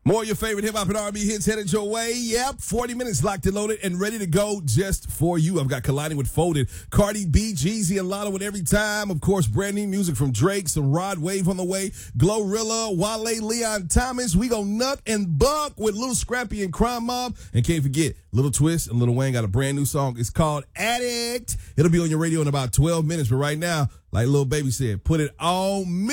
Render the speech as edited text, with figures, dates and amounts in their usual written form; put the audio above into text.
More of your favorite hip-hop and R&B hits headed your way. Yep, 40 minutes locked and loaded and ready to go just for you. I've got Colliding with Folded, Cardi B, Jeezy, and Lotto with Every Time. Of course, brand new music from Drake, some Rod Wave on the way, Glorilla, Wale, Leon Thomas. We go nut and buck with Lil Scrappy and Crime Mob. And can't forget, Little Twist and Lil Wayne got a brand new song. It's called Addict. It'll be on your radio in about 12 minutes. But right now, like Lil Baby said, put it on me.